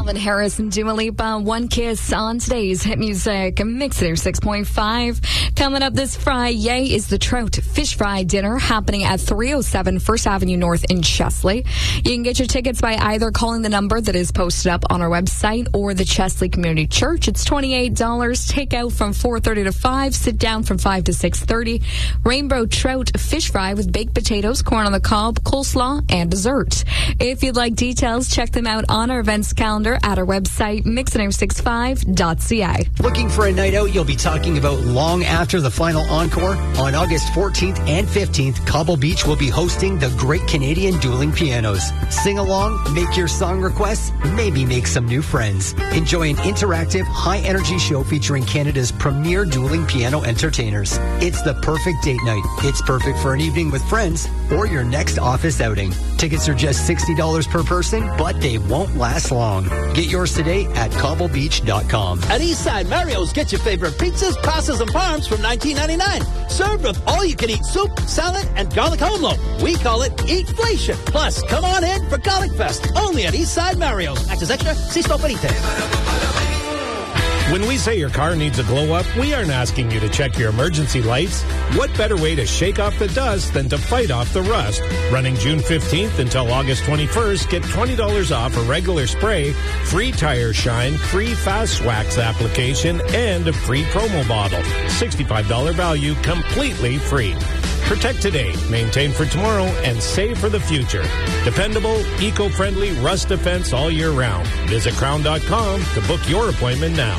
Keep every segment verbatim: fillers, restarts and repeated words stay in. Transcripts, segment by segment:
Calvin Harris and Dua Lipa, One Kiss on today's Hit Music Mixer six point five. Coming up this Friday is the Trout Fish Fry Dinner happening at three oh seven First Avenue North in Chesley. You can get your tickets by either calling the number that is posted up on our website or the Chesley Community Church. It's twenty-eight dollars. Takeout from four thirty to five. Sit down from five to six thirty. Rainbow Trout Fish Fry with baked potatoes, corn on the cob, coleslaw, and dessert. If you'd like details, check them out on our events calendar at our website, mix nine six five dot c a. Looking for a night out you'll be talking about long after the final encore? On August fourteenth and fifteenth, Cobble Beach will be hosting the Great Canadian Dueling Pianos. Sing along, make your song requests, maybe make some new friends. Enjoy an interactive, high-energy show featuring Canada's premier dueling piano entertainers. It's the perfect date night. It's perfect for an evening with friends or your next office outing. Tickets are just sixty dollars per person, but they won't last long. Get yours today at cobble beach dot com. At Eastside Mario's, get your favorite pizzas, pastas, and parms from nineteen ninety-nine. Served with all-you-can-eat soup, salad, and garlic home loaf. We call it Eatflation. Plus, come on in for Garlic Fest, only at Eastside Mario's. Access extra, si sto perite. When we say your car needs a glow-up, we aren't asking you to check your emergency lights. What better way to shake off the dust than to fight off the rust? Running June fifteenth until August twenty-first, get twenty dollars off a regular spray, free tire shine, free fast wax application, and a free promo bottle. sixty-five dollars value, completely free. Protect today, maintain for tomorrow, and save for the future. Dependable, eco-friendly rust defense all year round. Visit crown dot com to book your appointment now.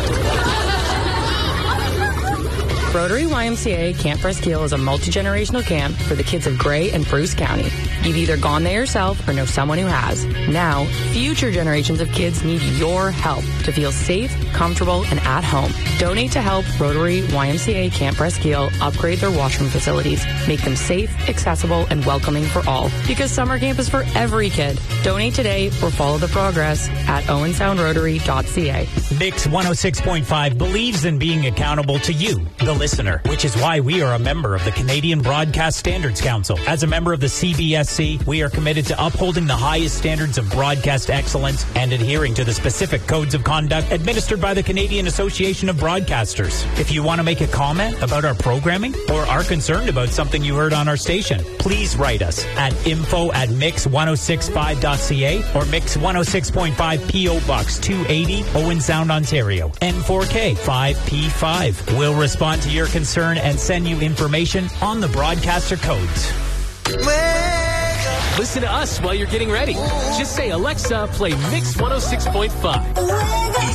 Rotary Y M C A Camp Presqu'île is a multi-generational camp for the kids of Grey and Bruce County. You've either gone there yourself or know someone who has. Now, future generations of kids need your help to feel safe, comfortable, and at home. Donate to help Rotary Y M C A Camp Presqu'île upgrade their washroom facilities, make them safe, accessible, and welcoming for all. Because summer camp is for every kid. Donate today or follow the progress at owen sound rotary dot c a. Mix one oh six point five believes in being accountable to you, the listener, which is why we are a member of the Canadian Broadcast Standards Council. As a member of the C B S C, we are committed to upholding the highest standards of broadcast excellence and adhering to the specific codes of conduct administered by the Canadian Association of Broadcasters. If you want to make a comment about our programming or are concerned about something you heard on our station, please write us at info at mix ten sixty-five dot c a or Mix one oh six point five P O Box two eighty, Owen Sound, Ontario, N four K five P five. We'll respond to your concern and send you information on the broadcaster codes. Listen to us while you're getting ready. Just say, Alexa, play Mix one oh six point five.